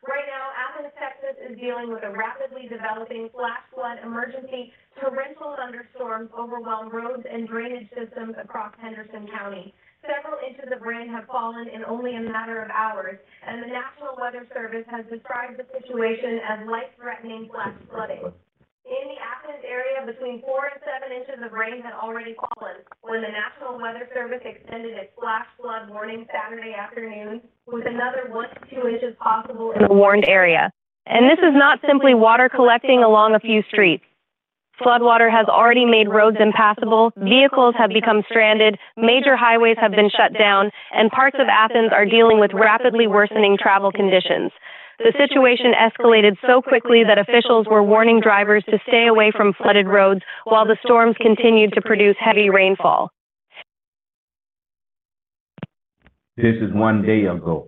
Right now, Athens, Texas is dealing with a rapidly developing flash flood emergency. Torrential thunderstorms overwhelm roads and drainage systems across Henderson County. Several inches of rain have fallen in only a matter of hours, and the National Weather Service has described the situation as life-threatening flash flooding. In the Athens area, between 4 and 7 inches of rain had already fallen when the National Weather Service extended its flash flood warning Saturday afternoon, with another 1 to 2 inches possible in the warned area. And this is not simply water collecting along a few streets. Floodwater has already made roads impassable, vehicles have become stranded, major highways have been shut down, and parts of Athens are dealing with rapidly worsening travel conditions. The situation escalated so quickly that officials were warning drivers to stay away from flooded roads while the storms continued to produce heavy rainfall. This is 1 day ago.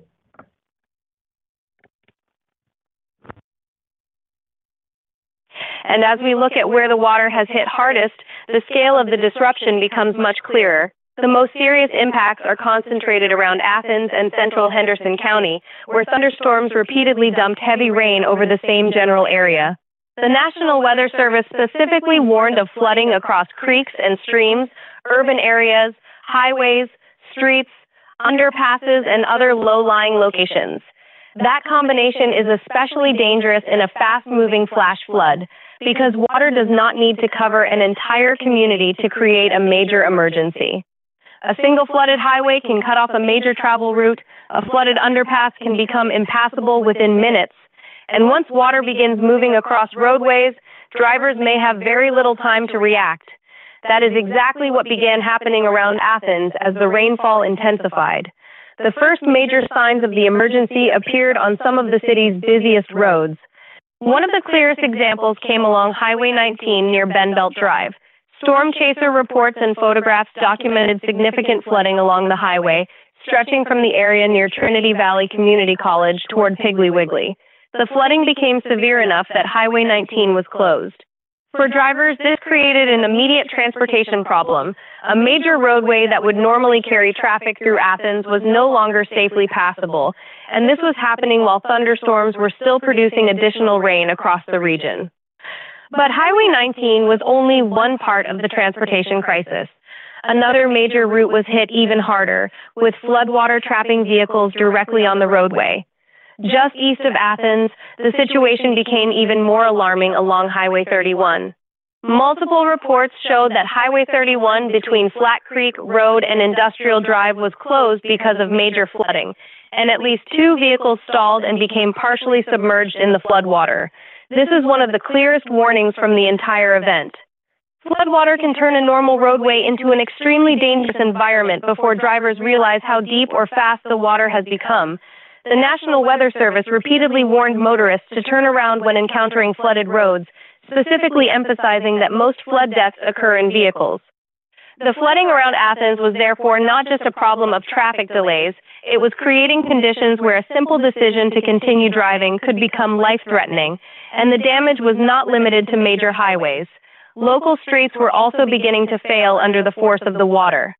And as we look at where the water has hit hardest, the scale of the disruption becomes much clearer. The most serious impacts are concentrated around Athens and central Henderson County, where thunderstorms repeatedly dumped heavy rain over the same general area. The National Weather Service specifically warned of flooding across creeks and streams, urban areas, highways, streets, underpasses, and other low-lying locations. That combination is especially dangerous in a fast-moving flash flood, because water does not need to cover an entire community to create a major emergency. A single flooded highway can cut off a major travel route, a flooded underpass can become impassable within minutes, and once water begins moving across roadways, drivers may have very little time to react. That is exactly what began happening around Athens as the rainfall intensified. The first major signs of the emergency appeared on some of the city's busiest roads. One of the clearest examples came along Highway 19 near Ben Belt Drive. Storm chaser reports and photographs documented significant flooding along the highway, stretching from the area near Trinity Valley Community College toward Piggly Wiggly. The flooding became severe enough that Highway 19 was closed. For drivers, this created an immediate transportation problem. A major roadway that would normally carry traffic through Athens was no longer safely passable, and this was happening while thunderstorms were still producing additional rain across the region. But Highway 19 was only one part of the transportation crisis. Another major route was hit even harder, with floodwater trapping vehicles directly on the roadway. Just east of Athens, the situation became even more alarming along Highway 31. Multiple reports showed that Highway 31 between Flat Creek Road and Industrial Drive was closed because of major flooding, and at least 2 vehicles stalled and became partially submerged in the floodwater. This is one of the clearest warnings from the entire event. Floodwater can turn a normal roadway into an extremely dangerous environment before drivers realize how deep or fast the water has become. The National Weather Service repeatedly warned motorists to turn around when encountering flooded roads, specifically emphasizing that most flood deaths occur in vehicles. The flooding around Athens was therefore not just a problem of traffic delays, it was creating conditions where a simple decision to continue driving could become life-threatening, and the damage was not limited to major highways. Local streets were also beginning to fail under the force of the water.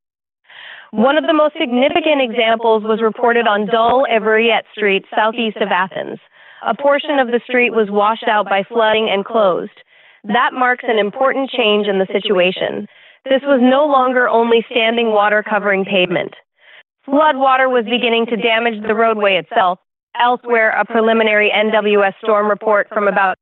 One of the most significant examples was reported on Dole Everiette Street, southeast of Athens. A portion of the street was washed out by flooding and closed. That marks an important change in the situation. This was no longer only standing water covering pavement. Flood water was beginning to damage the roadway itself. Elsewhere, a preliminary NWS storm report from about...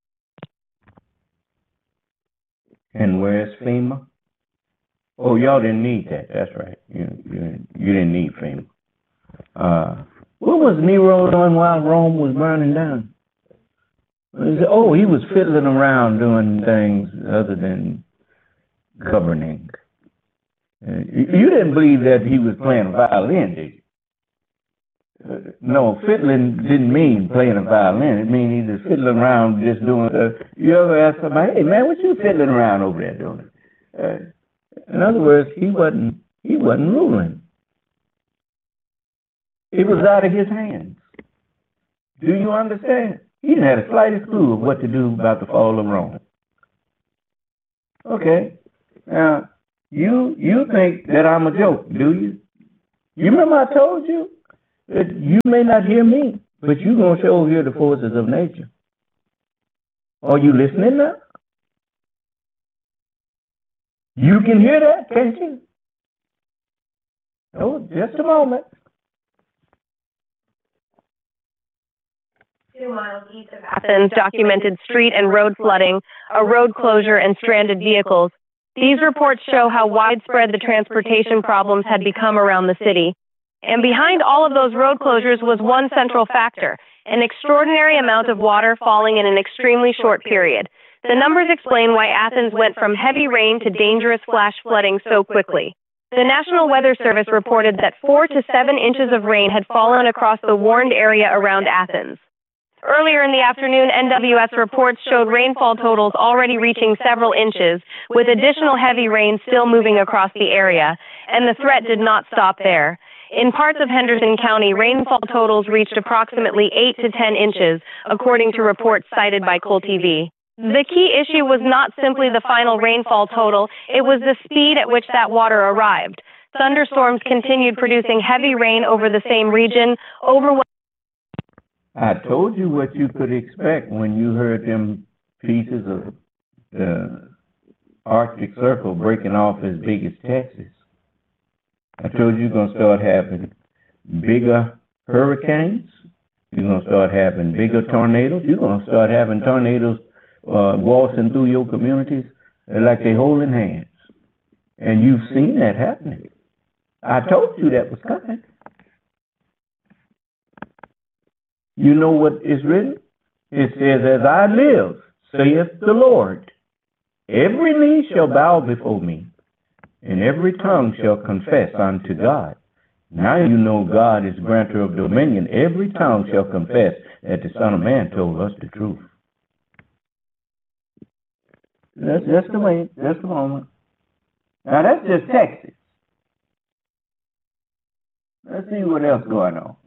And where's FEMA? Oh, y'all didn't need that. That's right. You didn't need FEMA. What was Nero doing while Rome was burning down? Oh, he was fiddling around doing things other than governing. You didn't believe that he was playing a violin, did you? No, fiddling didn't mean playing a violin. It mean he was fiddling around just doing. You ever ask somebody, "Hey man, what you fiddling around over there doing?" In other words, he wasn't ruling. It was out of his hands. Do you understand? He didn't have the slightest clue of what to do about the fall of Rome. Okay, now you think that I'm a joke, do you? You remember I told you that you may not hear me, But you gonna show here the forces of nature. Are you listening now? You can hear that, can't you? Oh, just a moment. 2 miles east of Athens documented street and road flooding, a road closure, and stranded vehicles. These reports show how widespread the transportation problems had become around the city. And behind all of those road closures was one central factor, an extraordinary amount of water falling in an extremely short period. The numbers explain why Athens went from heavy rain to dangerous flash flooding so quickly. The National Weather Service reported that 4 to 7 inches of rain had fallen across the warned area around Athens. Earlier in the afternoon, NWS reports showed rainfall totals already reaching several inches, with additional heavy rain still moving across the area, and the threat did not stop there. In parts of Henderson County, rainfall totals reached approximately 8 to 10 inches, according to reports cited by KOLR-TV. The key issue was not simply the final rainfall total, it was the speed at which that water arrived. Thunderstorms continued producing heavy rain over the same region, overwhelming. I told you what you could expect when you heard them pieces of the Arctic Circle breaking off as big as Texas. I told you you're going to start having bigger hurricanes. You're going to start having bigger tornadoes. You're going to start having tornadoes waltzing through your communities like they're holding hands. And you've seen that happening. I told you that was coming. You know what is written? It says, as I live, saith the Lord, every knee shall bow before me, and every tongue shall confess unto God. Now you know God is grantor of dominion. Every tongue shall confess that the Son of Man told us the truth. That's just the way, just a moment. Now that's just Texas. Let's see what else going on.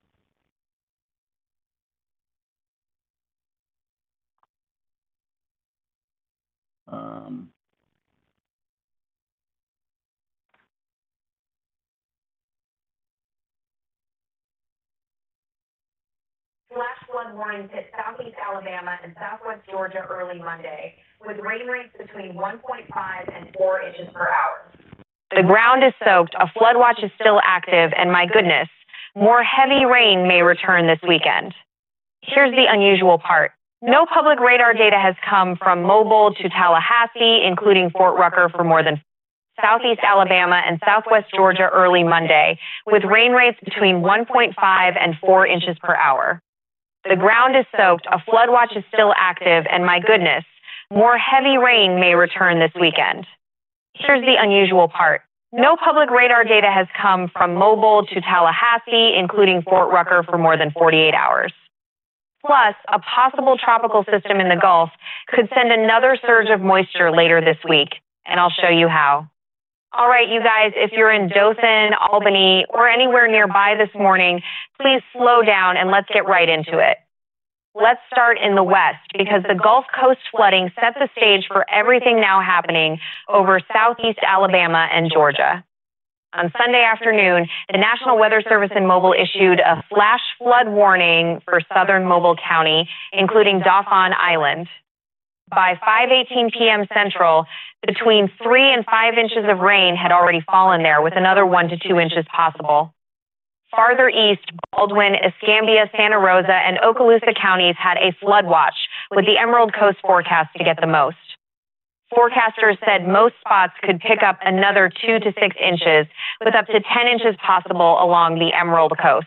Flash flood warnings hit southeast Alabama and southwest Georgia early Monday, with rain rates between 1.5 and 4 inches per hour. The ground is soaked, a flood watch is still active, and my goodness, more heavy rain may return this weekend. Here's the unusual part. No public radar data has come from Mobile to Tallahassee, including Fort Rucker, for more than southeast Alabama and southwest Georgia early Monday, with rain rates between 1.5 and 4 inches per hour. The ground is soaked, a flood watch is still active, and my goodness, more heavy rain may return this weekend. Here's the unusual part. No public radar data has come from Mobile to Tallahassee, including Fort Rucker, for more than 48 hours. Plus, a possible tropical system in the Gulf could send another surge of moisture later this week, and I'll show you how. All right, you guys, if you're in Dothan, Albany, or anywhere nearby this morning, please slow down and let's get right into it. Let's start in the West, because the Gulf Coast flooding set the stage for everything now happening over southeast Alabama and Georgia. On Sunday afternoon, the National Weather Service in Mobile issued a flash flood warning for southern Mobile County, including Dauphin Island. By 5:18 p.m. Central, between 3 and 5 inches of rain had already fallen there, with another 1 to 2 inches possible. Farther east, Baldwin, Escambia, Santa Rosa, and Okaloosa counties had a flood watch, with the Emerald Coast forecast to get the most. Forecasters said most spots could pick up another 2 to 6 inches, with up to 10 inches possible along the Emerald Coast.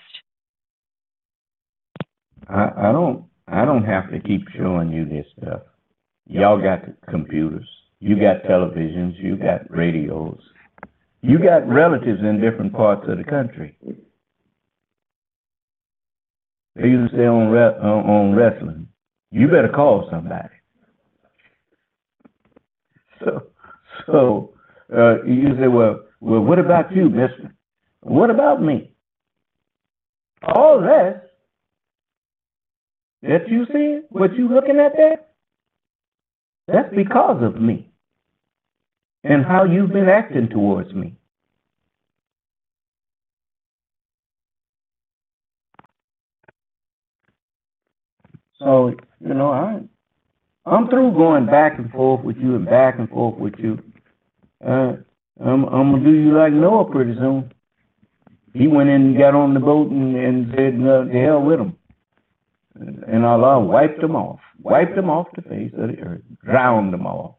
I don't have to keep showing you this stuff. Y'all got computers, you got televisions, you got radios, you got relatives in different parts of the country. They used to say on wrestling, you better call somebody. So you say, well, what about you, mister? What about me? All that you see, what you looking at there, that's because of me and how you've been acting towards me. So, you know, I'm through going back and forth with you and back and forth with you. I'm gonna do you like Noah pretty soon. He went in and got on the boat and said, "The hell with him." And Allah wiped them off the face of the earth, drowned them all.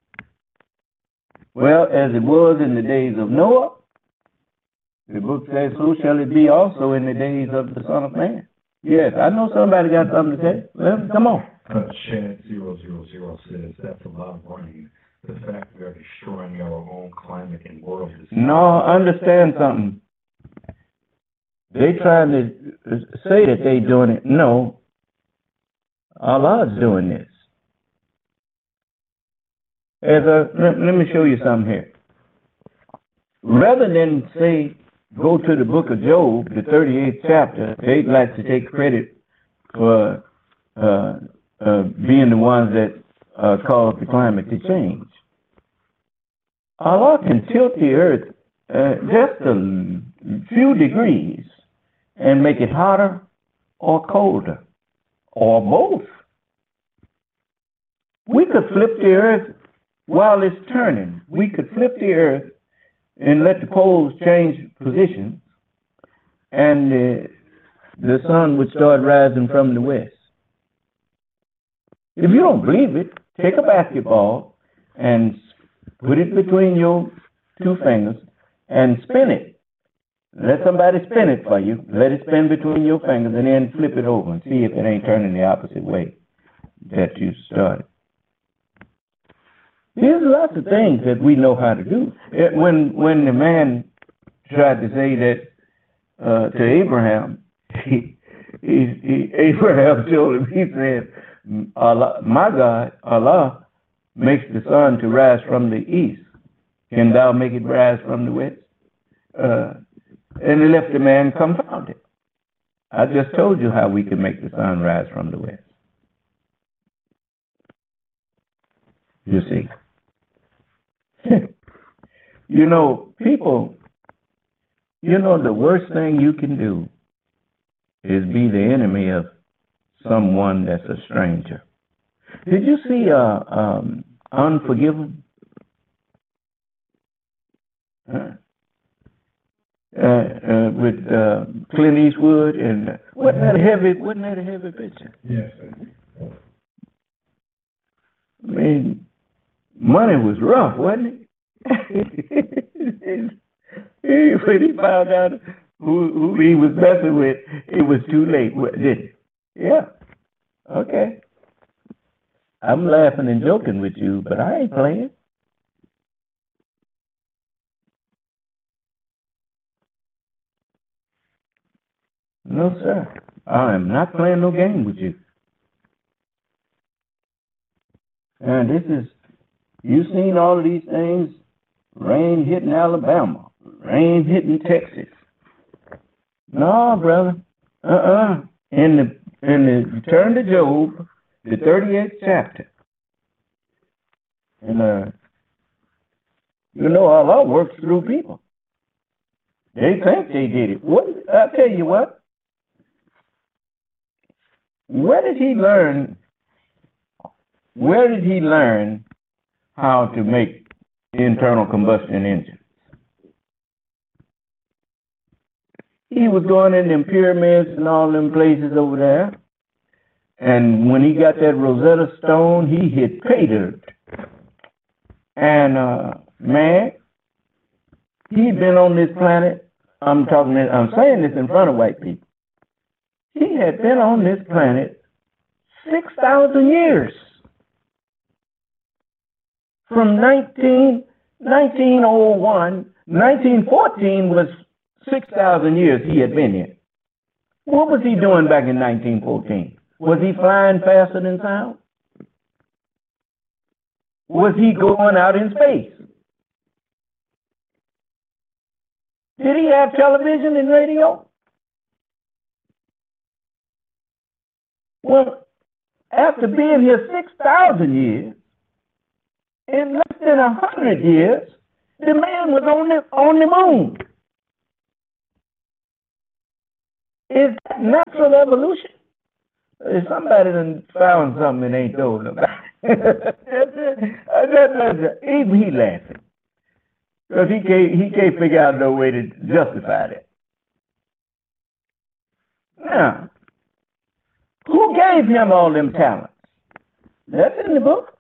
Well, as it was in the days of Noah, the book says, so shall it be also in the days of the Son of Man. Yes, I know somebody got something to say. Well, come on. Chad 000 says that's a lot of rain. The fact we are destroying our own climate and world is... No, understand something. They trying to say that they doing it. No, Allah's doing this. Let me show you something here. Rather than say, go to the book of Job, the 38th chapter, they like to take credit for being the ones that caused the climate to change. Allah can tilt the earth just a few degrees and make it hotter or colder, or both. We could flip the earth while it's turning. We could flip the earth and let the poles change position, and the sun would start rising from the west. If you don't believe it, take a basketball and put it between your two fingers and spin it. Let somebody spin it for you. Let it spin between your fingers and then flip it over and see if it ain't turning the opposite way that you started. There's lots of things that we know how to do. When the man tried to say that to Abraham, Abraham told him, he said, Allah, my God, Allah makes the sun to rise from the east. Can thou make it rise from the west? And he left the man confounded. I just told you how we can make the sun rise from the west. You see. You know, people, you know, the worst thing you can do is be the enemy of someone that's a stranger. Did you see Unforgiven? With Clint Eastwood, and wasn't that a heavy picture? Yes. I mean, money was rough, wasn't it? When he found out who he was messing with, it was too late, didn't it? Yeah. Okay. I'm laughing and joking with you, but I ain't playing. No, sir. I am not playing no game with you. And this is, you've seen all of these things, rain hitting Alabama, rain hitting Texas. No, brother. In the turn to Job, the 38th chapter. And, you know, Allah works through people. They think they did it. I'll tell you what. Where did he learn how to make internal combustion engines? He was going in them pyramids and all them places over there. And when he got that Rosetta Stone, he hit pay dirt. And, man, he'd been on this planet. I'm saying this in front of white people. He had been on this planet 6,000 years. From 1914 was 6,000 years he had been here. What was he doing back in 1914? Was he flying faster than sound? Was he going out in space? Did he have television and radio? Well, after being here 6,000 years, in less than 100 years, the man was on the moon. Is that natural evolution? Somebody done found something and ain't told nobody. Even he laughing. Because he can't figure out no way to justify that. Now, who gave him all them talents? That's in the book.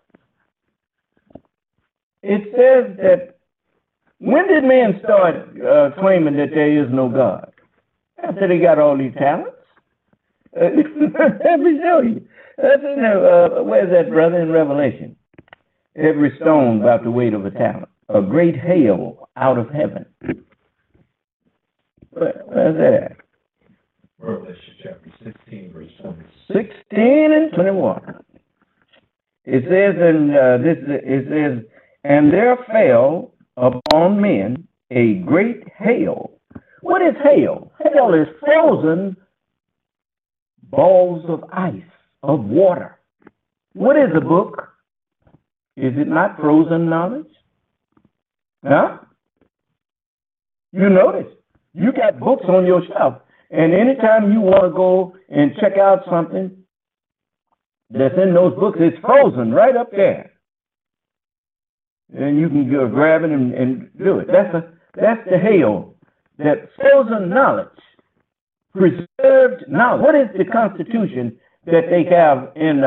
It says that, when did man start claiming that there is no God? After they got all these talents. Let me show you. That's in where's that, brother, in Revelation? Every stone about the weight of a talent. A great hail out of heaven. Where's that? Revelation chapter 16, verse 20. 16 and 21. It says, and there fell upon men a great hail. What is hail? Hail is frozen balls of ice, of water. What is a book? Is it not frozen knowledge? Huh? You notice, you got books on your shelf, and anytime you want to go and check out something that's in those books, it's frozen right up there. And you can go grab it and do it. That's the hail, that frozen knowledge, preserved knowledge. What is the Constitution that they have in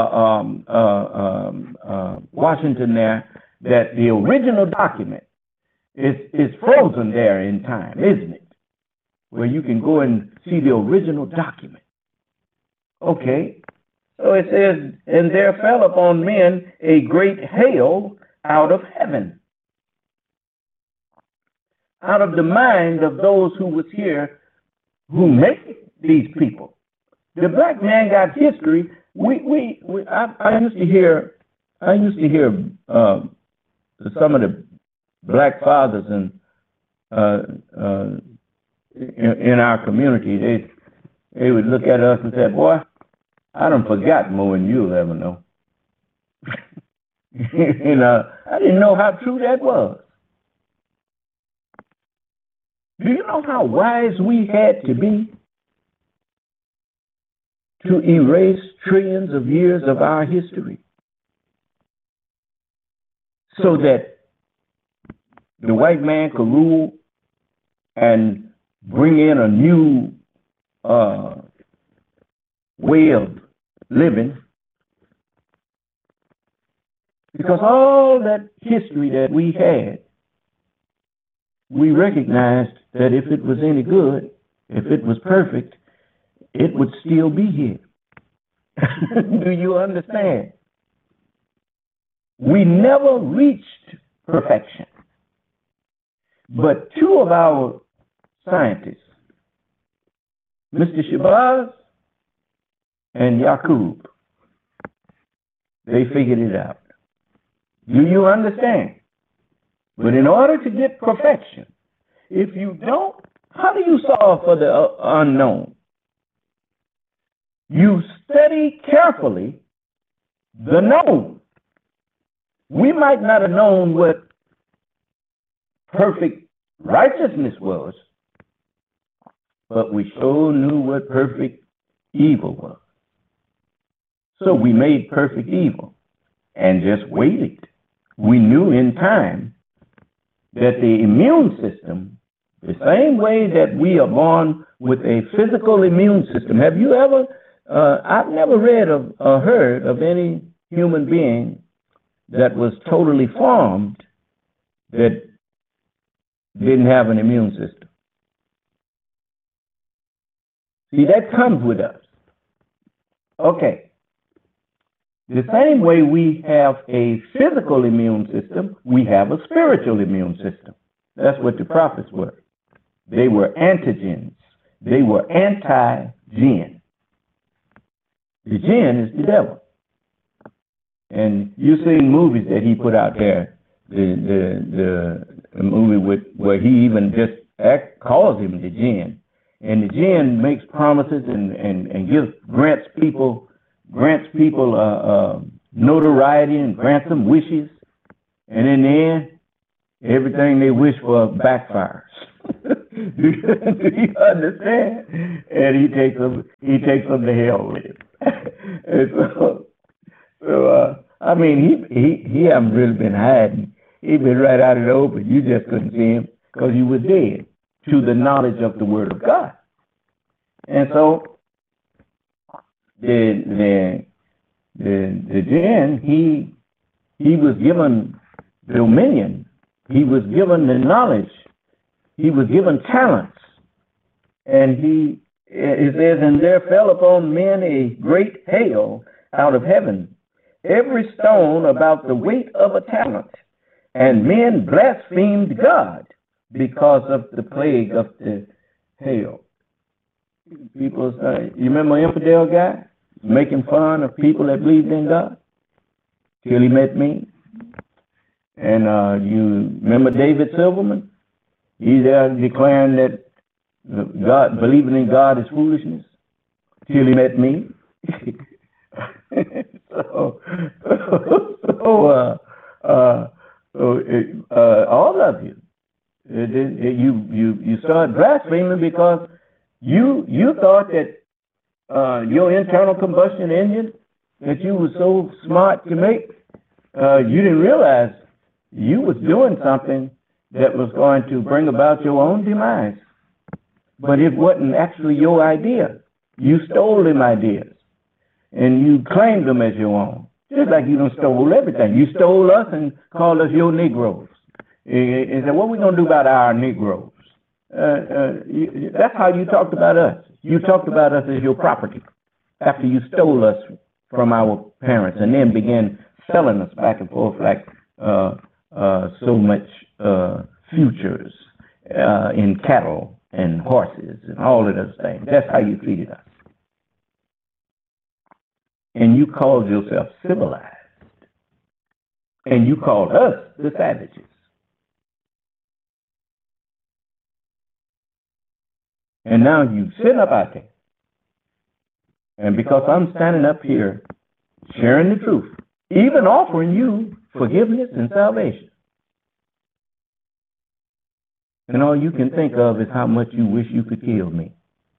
Washington there, that the original document is frozen there in time, isn't it? Where you can go and see the original document. Okay. So it says, and there fell upon men a great hail out of heaven. Out of the mind of those who was here, who make these people. The black man got history. I used to hear some of the black fathers in our community. They would look at us and say, "Boy, I done forgot more than you'll ever know." I didn't know how true that was. Do you know how wise we had to be to erase trillions of years of our history so that the white man could rule and bring in a new way of living? Because all that history that we had, we recognized that if it was any good, if it was perfect, it would still be here. Do you understand? We never reached perfection. But two of our scientists, Mr. Shabazz and Yaqub, they figured it out. Do you understand? But in order to get perfection, if you don't, how do you solve for the unknown? You study carefully the known. We might not have known what perfect righteousness was, but we sure knew what perfect evil was. So we made perfect evil and just waited. We knew in time that the immune system, the same way that we are born with a physical immune system. Have you ever, I've never read of or heard of any human being that was totally formed that didn't have an immune system. See, that comes with us. Okay. The same way we have a physical immune system, we have a spiritual immune system. That's what the prophets were. They were antigens. They were anti-gen. The gen is the devil. And you've seen movies that he put out there, the movie where he even just calls him the gen. And the gen makes promises and grants people notoriety and grants them wishes, and in the end, everything they wish for backfires. Do you understand? And he takes them to hell with him. And I mean, he haven't really been hiding. He been right out in the open. You just couldn't see him because you were dead to the knowledge of the Word of God. And so the jinn, he was given dominion. He was given the knowledge. He was given talents. And it says, and there fell upon men a great hail out of heaven, every stone about the weight of a talent. And men blasphemed God because of the plague of the hail. People say, you remember infidel guy making fun of people that believed in God till he met me? And you remember David Silverman? He's there declaring that God, believing in God is foolishness till he met me. All of you, you start blaspheming because you thought that your internal combustion engine that you were so smart to make, you didn't realize you was doing something that was going to bring about your own demise. But it wasn't actually your idea. You stole them ideas, and you claimed them as your own. Just like you done stole everything. You stole us and called us your Negroes. And said, what are we going to do about our Negroes? That's how you talked about us. You talked about us as your property after you stole us from our parents and then began selling us back and forth like so much futures in cattle and horses and all of those things. That's how you treated us. And you called yourself civilized. And you called us the savages. And now you sit up out there. And because I'm standing up here sharing the truth, even offering you forgiveness and salvation, and all you can think of is how much you wish you could kill me.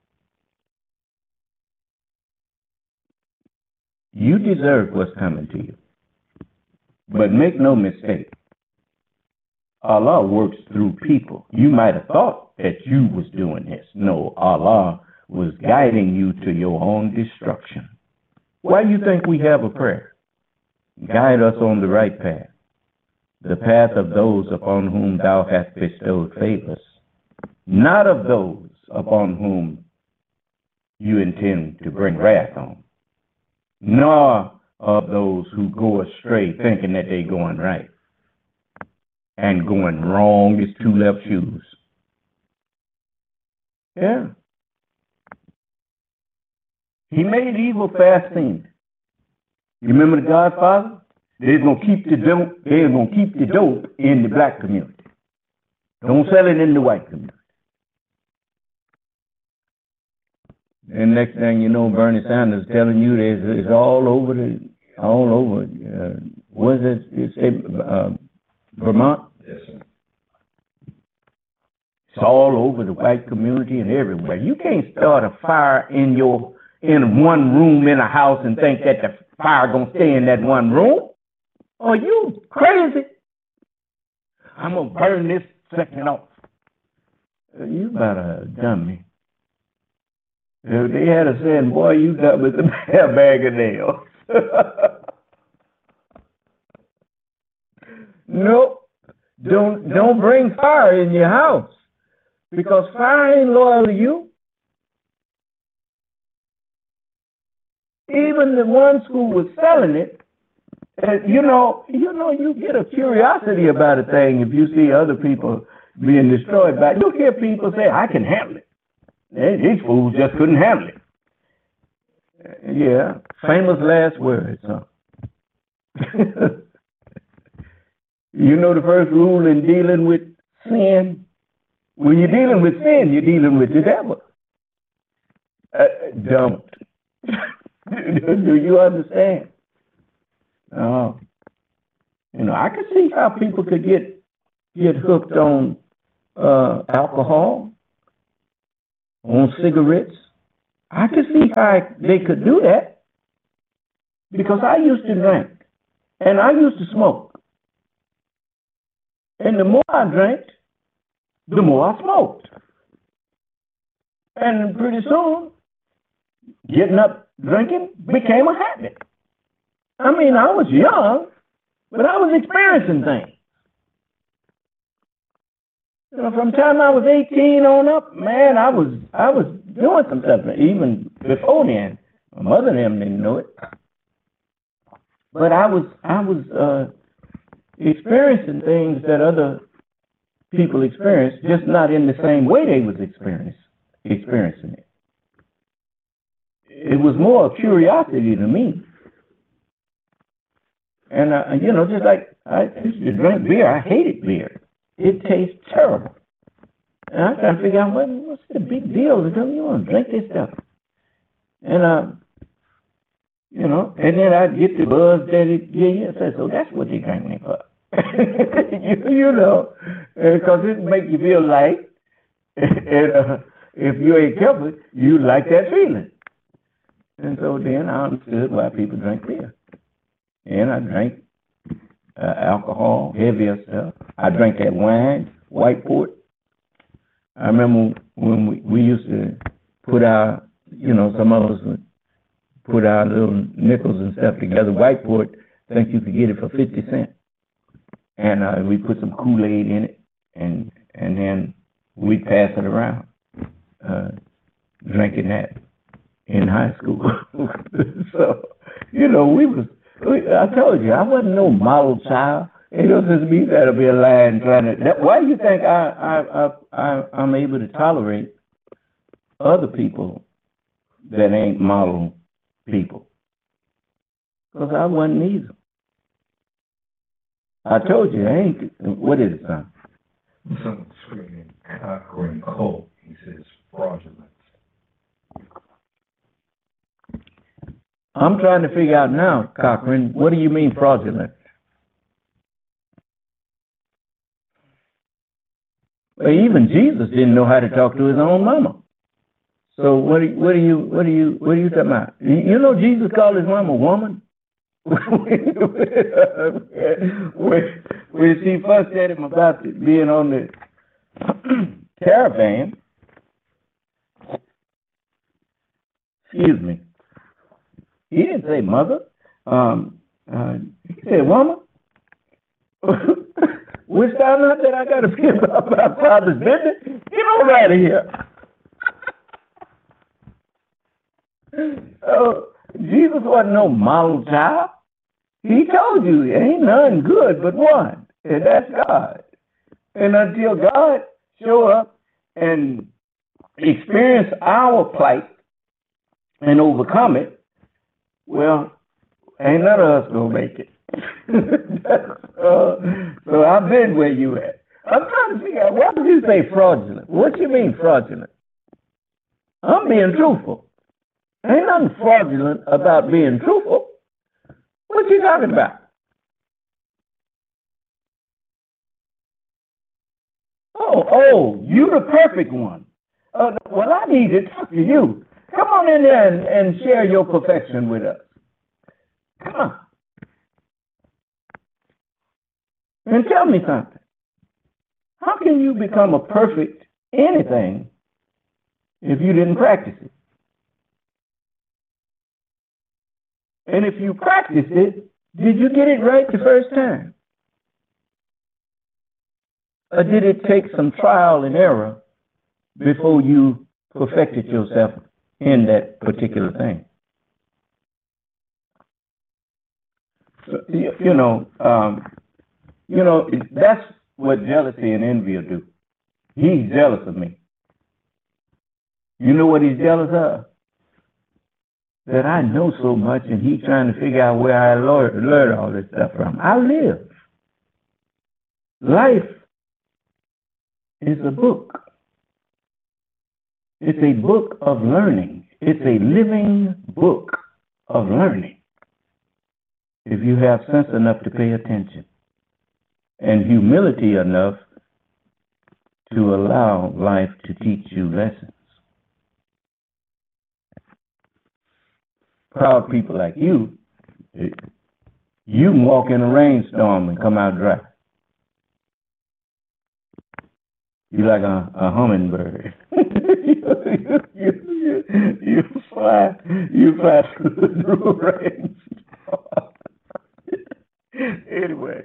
You deserve what's coming to you. But make no mistake, Allah works through people. You might have thought that you was doing this. No, Allah was guiding you to your own destruction. Why do you think we have a prayer? Guide us on the right path, the path of those upon whom thou hast bestowed favors, not of those upon whom you intend to bring wrath on, nor of those who go astray thinking that they're going right and going wrong is two left shoes. Yeah. He made evil fast seen. You remember the Godfather? They're gonna keep the dope. They're gonna keep the dope in the black community. Don't sell it in the white community. And next thing you know, Bernie Sanders telling you it's all over what is it? You say Vermont? Yes, sir. It's all over the white community and everywhere. You can't start a fire in one room in a house and think that the fire gonna stay in that one room. Are you crazy? I'm gonna burn this section off. You about a dummy. If they had a saying, boy, you dumb as a bag of nails. Nope. Don't bring fire in your house because fire ain't loyal to you. Even the ones who were selling it, you get a curiosity about a thing if you see other people being destroyed by it. You hear people say, I can handle it. These fools just couldn't handle it. Yeah, famous last words, huh? You know the first rule in dealing with sin? When you're dealing with sin, you're dealing with the devil. Don't. Do you understand? Oh. I could see how people could get hooked on alcohol, on cigarettes. I could see how they could do that. because I used to drink and I used to smoke. And the more I drank, the more I smoked. And pretty soon, getting up drinking became a habit. I mean, I was young, but I was experiencing things. You know, from the time I was 18 on up, man, I was doing some stuff. Even before then, my mother and them didn't know it. But I was experiencing things that other people experienced, just not in the same way they was experiencing it. It was more a curiosity to me. And, you know, just like I used to drink beer, I hated beer. It tastes terrible. And I try to figure out what's the big deal? You want to drink this stuff. And, you know, and then I'd get the buzz that it gave you and say, so that's what they drank me for. you know, because it make you feel light. And if you ain't careful, you like that feeling. And so then I understood why people drink beer. And I drank alcohol, heavier stuff. I drank that wine, white port. I remember when we used to put our, you know, some of us would put our little nickels and stuff together. White port, I think you could get it for 50 cents. And we put some Kool-Aid in it, and then we'd pass it around, drinking that in high school. So, you know, I told you, I wasn't no model child. It doesn't mean that'll be a line trying to. Why do you think I'm able to tolerate other people that ain't model people? Because I wasn't either. I told you, I ain't. What is it, son? Someone's screaming Cochran Colt. He says fraudulent. I'm trying to figure out now, Cochran, what do you mean fraudulent? Well, even Jesus didn't know how to talk to his own mama. So what are you talking about? You know Jesus called his mama woman? When she first said him about being on the caravan, excuse me, he didn't say mother. He said woman. Which thou not that I got to be about my father's business? Get on out of here. Jesus wasn't no model child. He told you, ain't none good but one, and that's God. And until God show up and experience our plight and overcome it, well, ain't none of us gonna make it. So I've been where you at. I'm trying to figure out, why did you say fraudulent? What you mean fraudulent? I'm being truthful. Ain't nothing fraudulent about being truthful. What you talking about? Oh, you the perfect one. Well, I need to talk to you. Come on in there and share your perfection with us. Come on. And tell me something. How can you become a perfect anything if you didn't practice it? And if you practiced it, did you get it right the first time? Or did it take some trial and error before you perfected yourself in that particular thing? So, that's what jealousy and envy will do. He's jealous of me. You know what he's jealous of? That I know so much, and he's trying to figure out where I learned all this stuff from. I live. Life is a book. It's a book of learning. It's a living book of learning. If you have sense enough to pay attention and humility enough to allow life to teach you lessons. Proud people like you You can walk in a rainstorm and come out dry. You like a hummingbird. you fly through the rainstorm. Anyway,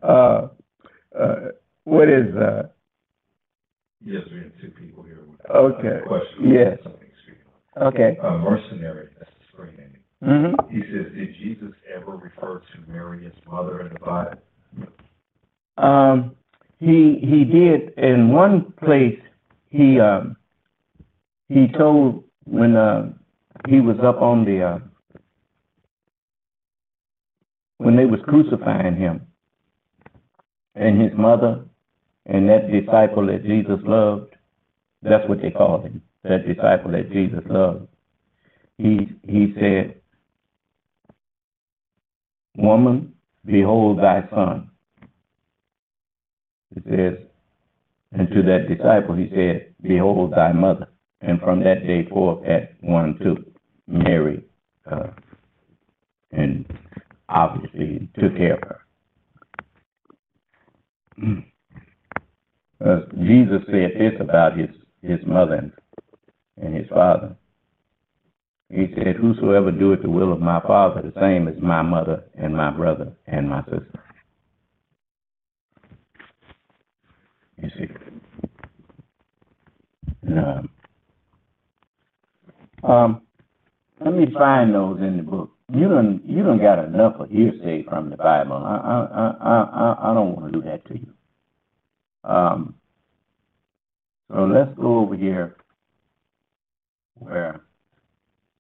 what is Yes, we have two people here with okay. question. Yes. Something to speak Okay. on. Mercenary, that's the screen name. Mm-hmm. He says, did Jesus ever refer to Mary as mother in the Bible? He did in one place. He told when he was up on the when they was crucifying him, and his mother and that disciple that Jesus loved. That's what they called him. That disciple that Jesus loved. He said, "Woman, behold thy son." It says, and to that disciple he said, "Behold thy mother." And from that day forth, that one took Mary, and obviously took care of her. Jesus said this about his mother and his father. He said, "Whosoever doeth the will of my Father, the same is my mother and my brother and my sister." You see. Let me find those in the book. You done got enough of hearsay from the Bible. I don't want to do that to you. So let's go over here where